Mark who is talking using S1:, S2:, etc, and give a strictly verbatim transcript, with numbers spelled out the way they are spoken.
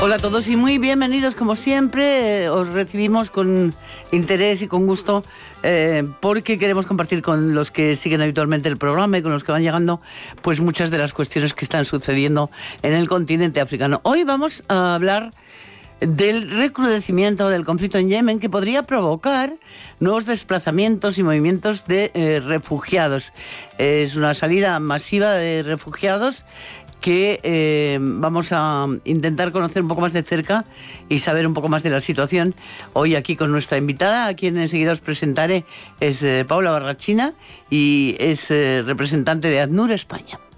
S1: Hola a todos y muy bienvenidos, como siempre. Os recibimos con interés y con gusto eh, porque queremos compartir con los que siguen habitualmente el programa y con los que van llegando pues muchas de las cuestiones que están sucediendo en el continente africano. Hoy vamos a hablar del recrudecimiento del conflicto en Yemen, que podría provocar nuevos desplazamientos y movimientos de eh, refugiados. Es una salida masiva de refugiados que eh, vamos a intentar conocer un poco más de cerca y saber un poco más de la situación. Hoy aquí con nuestra invitada, a quien enseguida os presentaré, es eh, Paula Barrachina y es eh, representante de ACNUR España.